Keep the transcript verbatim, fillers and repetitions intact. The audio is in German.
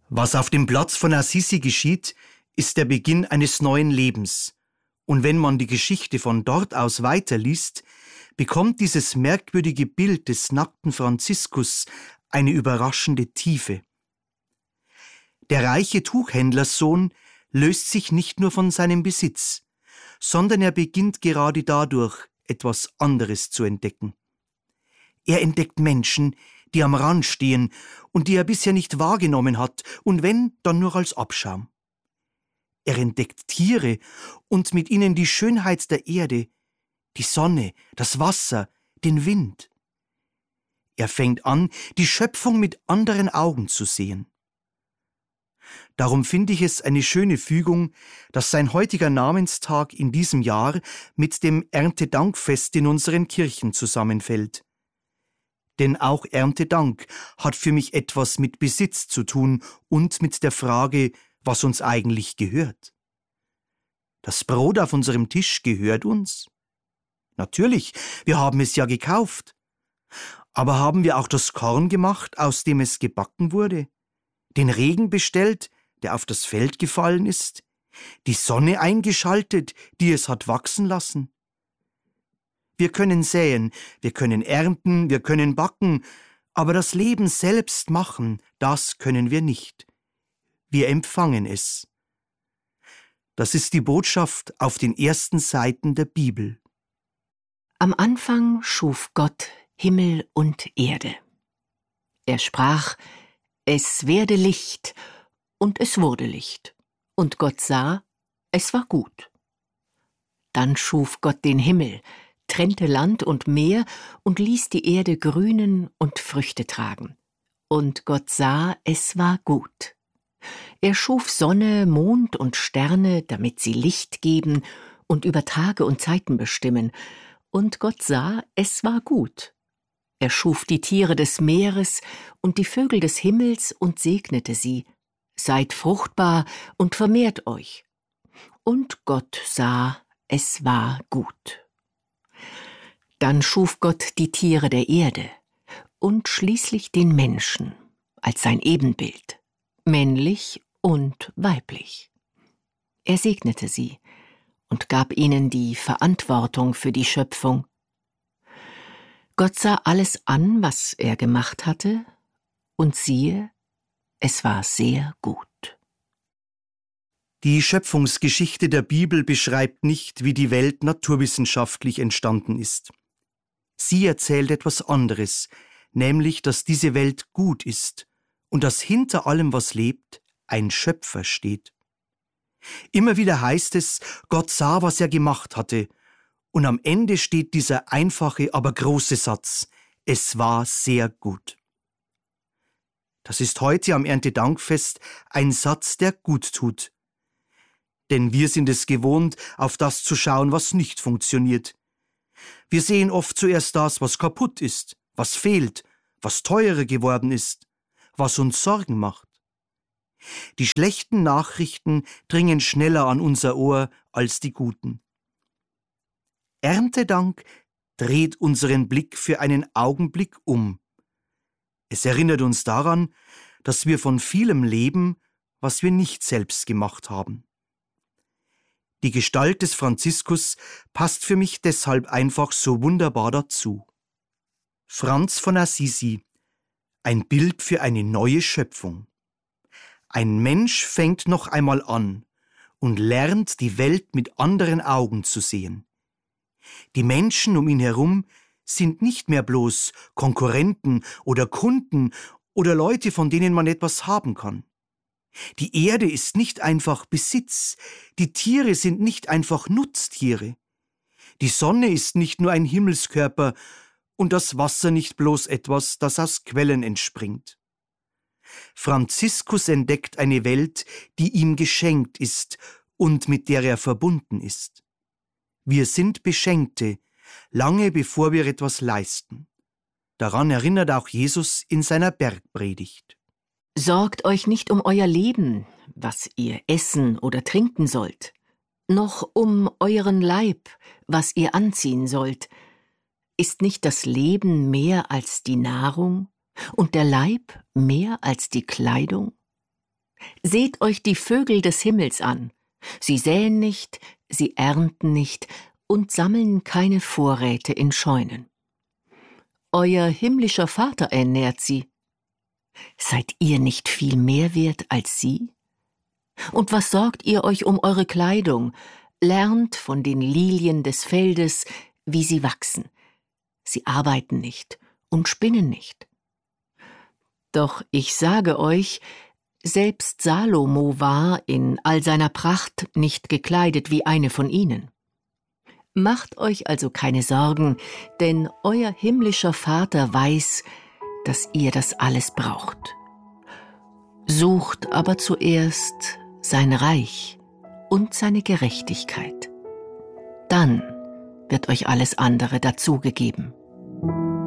Was auf dem Platz von Assisi geschieht, ist der Beginn eines neuen Lebens. Und wenn man die Geschichte von dort aus weiterliest, bekommt dieses merkwürdige Bild des nackten Franziskus eine überraschende Tiefe. Der reiche Tuchhändlerssohn löst sich nicht nur von seinem Besitz, sondern er beginnt gerade dadurch, etwas anderes zu entdecken. Er entdeckt Menschen, die am Rand stehen und die er bisher nicht wahrgenommen hat, und wenn, dann nur als Abschaum. Er entdeckt Tiere und mit ihnen die Schönheit der Erde, die Sonne, das Wasser, den Wind. Er fängt an, die Schöpfung mit anderen Augen zu sehen. Darum finde ich es eine schöne Fügung, dass sein heutiger Namenstag in diesem Jahr mit dem Erntedankfest in unseren Kirchen zusammenfällt. Denn auch Erntedank hat für mich etwas mit Besitz zu tun und mit der Frage, was uns eigentlich gehört. Das Brot auf unserem Tisch gehört uns? Natürlich, wir haben es ja gekauft. Aber haben wir auch das Korn gemacht, aus dem es gebacken wurde? Den Regen bestellt, der auf das Feld gefallen ist? Die Sonne eingeschaltet, die es hat wachsen lassen? Wir können säen, wir können ernten, wir können backen, aber das Leben selbst machen, das können wir nicht. Wir empfangen es. Das ist die Botschaft auf den ersten Seiten der Bibel. Am Anfang schuf Gott Himmel und Erde. Er sprach: Es werde Licht, und es wurde Licht. Und Gott sah, es war gut. Dann schuf Gott den Himmel, trennte Land und Meer und ließ die Erde grünen und Früchte tragen. Und Gott sah, es war gut. Er schuf Sonne, Mond und Sterne, damit sie Licht geben und über Tage und Zeiten bestimmen. Und Gott sah, es war gut. Er schuf die Tiere des Meeres und die Vögel des Himmels und segnete sie. Seid fruchtbar und vermehrt euch. Und Gott sah, es war gut. Dann schuf Gott die Tiere der Erde und schließlich den Menschen als sein Ebenbild, männlich und weiblich. Er segnete sie und gab ihnen die Verantwortung für die Schöpfung. Gott sah alles an, was er gemacht hatte, und siehe, es war sehr gut. Die Schöpfungsgeschichte der Bibel beschreibt nicht, wie die Welt naturwissenschaftlich entstanden ist. Sie erzählt etwas anderes, nämlich, dass diese Welt gut ist und dass hinter allem, was lebt, ein Schöpfer steht. Immer wieder heißt es, Gott sah, was er gemacht hatte, und am Ende steht dieser einfache, aber große Satz: Es war sehr gut. Das ist heute am Erntedankfest ein Satz, der gut tut. Denn wir sind es gewohnt, auf das zu schauen, was nicht funktioniert. Wir sehen oft zuerst das, was kaputt ist, was fehlt, was teurer geworden ist, was uns Sorgen macht. Die schlechten Nachrichten dringen schneller an unser Ohr als die guten. Erntedank dreht unseren Blick für einen Augenblick um. Es erinnert uns daran, dass wir von vielem leben, was wir nicht selbst gemacht haben. Die Gestalt des Franziskus passt für mich deshalb einfach so wunderbar dazu. Franz von Assisi, ein Bild für eine neue Schöpfung. Ein Mensch fängt noch einmal an und lernt, die Welt mit anderen Augen zu sehen. Die Menschen um ihn herum sind nicht mehr bloß Konkurrenten oder Kunden oder Leute, von denen man etwas haben kann. Die Erde ist nicht einfach Besitz, die Tiere sind nicht einfach Nutztiere. Die Sonne ist nicht nur ein Himmelskörper und das Wasser nicht bloß etwas, das aus Quellen entspringt. Franziskus entdeckt eine Welt, die ihm geschenkt ist und mit der er verbunden ist. Wir sind Beschenkte, lange bevor wir etwas leisten. Daran erinnert auch Jesus in seiner Bergpredigt. Sorgt euch nicht um euer Leben, was ihr essen oder trinken sollt, noch um euren Leib, was ihr anziehen sollt. Ist nicht das Leben mehr als die Nahrung und der Leib mehr als die Kleidung? Seht euch die Vögel des Himmels an. Sie säen nicht, sie ernten nicht und sammeln keine Vorräte in Scheunen. Euer himmlischer Vater ernährt sie. Seid ihr nicht viel mehr wert als sie? Und was sorgt ihr euch um eure Kleidung? Lernt von den Lilien des Feldes, wie sie wachsen. Sie arbeiten nicht und spinnen nicht. Doch ich sage euch, selbst Salomo war in all seiner Pracht nicht gekleidet wie eine von ihnen. Macht euch also keine Sorgen, denn euer himmlischer Vater weiß, dass ihr das alles braucht. Sucht aber zuerst sein Reich und seine Gerechtigkeit. Dann wird euch alles andere dazugegeben.